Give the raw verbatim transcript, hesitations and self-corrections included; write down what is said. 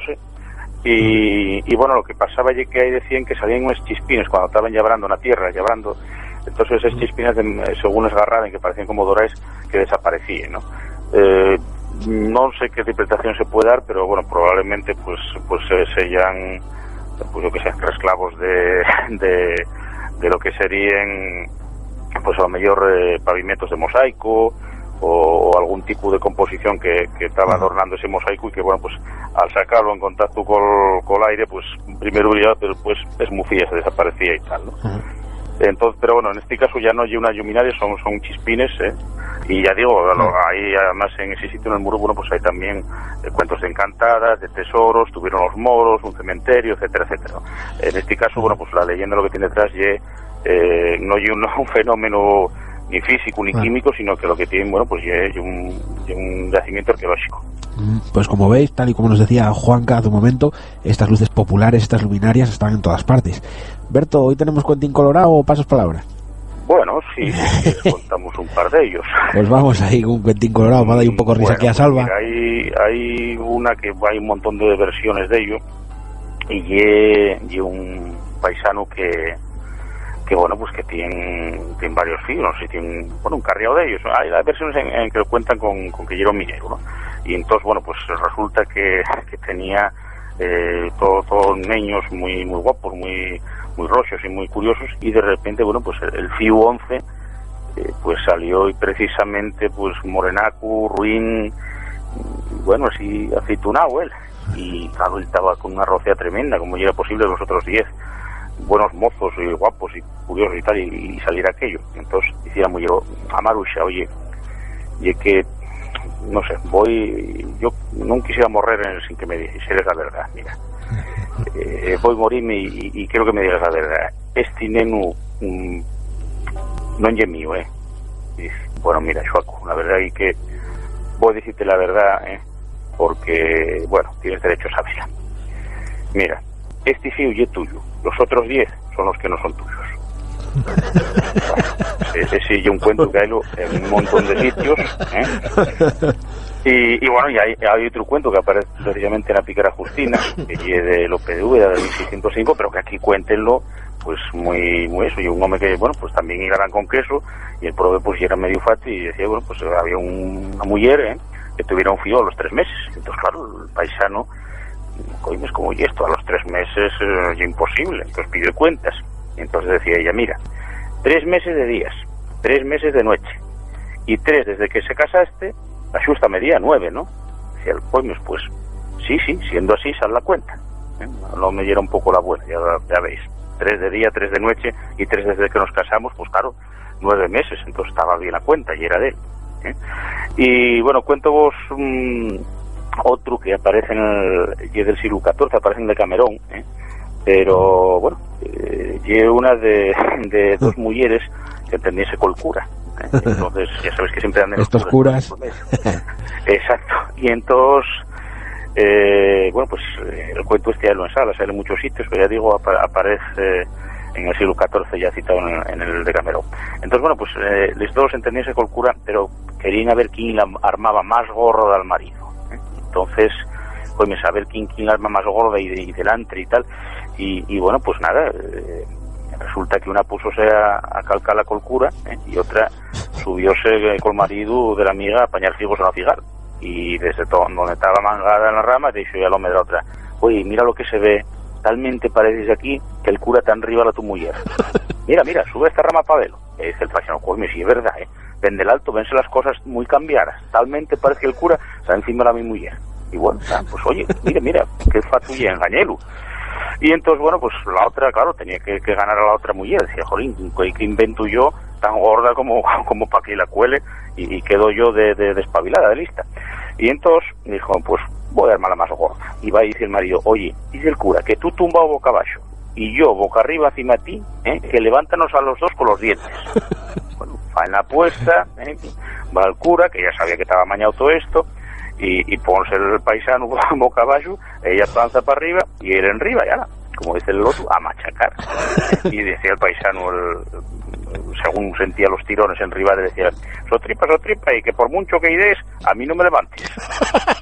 llabrandose, y, y bueno, lo que pasaba es que ahí decían que salían unos chispines cuando estaban llabrando na tierra, llabrando, entonces esas chispines, de, según esgarraban, que parecían como dorais, que desaparecían, ¿no? Eh, no sé qué interpretación se puede dar, pero bueno, probablemente pues pues eh, sellan, pues yo que sé, esclavos de, de, de lo que serían, pues a lo mejor eh, pavimentos de mosaico, o, o algún tipo de composición que, que estaba adornando ese mosaico, y que bueno, pues al sacarlo en contacto con el aire, pues primero brillaba, pero pues esmucía, se desaparecía y tal, ¿no? Uh-huh. Entonces, pero bueno, en este caso ya no hay una luminaria, son, son chispines, ¿eh? Y ya digo, uh-huh. ahí además en ese sitio, en el muro, bueno, pues hay también eh, cuentos de encantadas, de tesoros, tuvieron los moros, un cementerio, etcétera, etcétera. En este caso, bueno, pues la leyenda lo que tiene detrás ye, eh, no hay un, un fenómeno ni físico ni bueno. químico, sino que lo que tienen, bueno, pues es un, un yacimiento arqueológico. Pues como veis, tal y como nos decía Juanca hace un momento, estas luces populares, estas luminarias están en todas partes. Berto, ¿hoy tenemos cuentín colorado o pasas palabra? Bueno, sí, sí contamos un par de ellos. Pues vamos ahí con un cuentín colorado, para dar un poco risa bueno, aquí a Salva. Mira, hay, hay una que hay un montón de versiones de ello, y hay un paisano que que bueno, pues que tienen, tienen varios filos, y tienen, bueno, un carriado de ellos. Hay las versiones en, en que lo cuentan con, con que era un minero, ¿no? Y entonces, bueno, pues resulta que, que tenía eh, todos todo niños muy muy guapos, muy muy rochos y muy curiosos, y de repente, bueno, pues el, el Fiu once, eh, pues salió y precisamente, pues morenaco, ruin, bueno, así aceitunado él, y claro, él estaba con una rocea tremenda, como ya era posible los otros diez buenos mozos y guapos y curiosos y tal, y, y salir aquello. Entonces hiciéramos yo a Marusha, oye, y es que no sé, voy, yo no quisiera morir sin que me dijeras la verdad, mira, eh, voy a morirme y, y quiero que me digas la verdad, este neno um, no es mío, eh. Y dice, bueno, mira, Joaco, la verdad es que voy a decirte la verdad, eh, porque, bueno, tienes derecho a saberla. Mira, este fiu es tuyo, los otros diez son los que no son tuyos. Ese sí es un cuento que hay en un montón de sitios, ¿eh? y, y bueno, y hay, hay otro cuento que aparece precisamente en la Pícara Justina, que es de Lope de Úbeda del mil seiscientos cinco, pero que aquí cuéntenlo pues muy muy eso, y un hombre que, bueno, pues también higaran con queso, y el prove pues ya era medio fati, y decía, bueno, pues había un, una mujer, ¿eh?, que tuviera un fío a los tres meses. Entonces, claro, el paisano, coño, es como, y esto a los tres meses eh, es imposible. Entonces pidió cuentas. Entonces decía ella, mira, tres meses de días, tres meses de noche, y tres desde que se casaste, la xusta medía nueve, ¿no? Decía el coño, pues, sí, sí, siendo así, sal la cuenta. ¿Eh? No me diera un poco la buena, ya, ya veis. Tres de día, tres de noche, y tres desde que nos casamos, pues claro, nueve meses, entonces estaba bien la cuenta, y era de él. ¿Eh? Y bueno, cuento vos um, otro que aparece en el, y es del siglo catorce, aparece en el Camerón, ¿eh? Pero bueno, eh, y una de, de dos mujeres que entendiese col cura, ¿eh? Entonces ya sabes que siempre andan estos curas, curas. Exacto. Y entonces eh, bueno, pues el cuento este ya lo ensala, sale en muchos sitios, pero ya digo, ap aparece eh, en el siglo catorce, ya citado en el, en el Decamerón. Entonces bueno, pues eh, los dos entendiese col cura, pero querían a ver quién la armaba más gorda al marido, ¿eh? Entonces pues me saber quién, quién la arma más gorda y, de, y delante y tal. Y, y bueno, pues nada, eh, resulta que una pusose a, a calcar la colcura, ¿eh? Y otra subióse con el marido de la amiga a apañar figos a la figar. Y desde todo, donde estaba mangada en la rama, le dijo ya lo me da otra, oye, mira lo que se ve, talmente pareces aquí que el cura está arriba a tu mujer. Mira, mira, sube esta rama para verlo. Y dice el paisano, coño, sí es verdad, ¿eh? Vende el alto, vense las cosas muy cambiadas, talmente parece que el cura está encima de la mi mujer. Y bueno, pues oye, mira, mira, qué fatulla, engañelo. Y entonces, bueno, pues la otra, claro, tenía que, que ganar a la otra mujer. Decía, jolín, ¿qué invento yo tan gorda como, como para que la cuele? Y, y quedo yo de, de, de espabilada, de lista. Y entonces dijo, pues voy a armarla más gorda. Y va y dice el marido, oye, dice el cura, que tú tumbado boca abajo y yo boca arriba encima de ti, ¿eh? Que levántanos a los dos con los dientes. Bueno, va en la apuesta, ¿eh? Va el cura, que ya sabía que estaba amañado todo esto, y, y ponse el paisano boca abajo, ella panza para arriba y él en arriba, ya, como dice el otro, a machacar. Y decía el paisano, el, según sentía los tirones en arriba, le decía, so tripa, so tripa, y que por mucho que idees, a mí no me levantes.